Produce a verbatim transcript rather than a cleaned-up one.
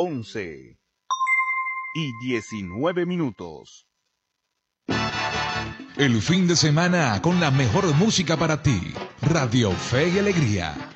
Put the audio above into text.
once y diecinueve minutos. El fin de semana con la mejor música para ti. Radio Fe y Alegría.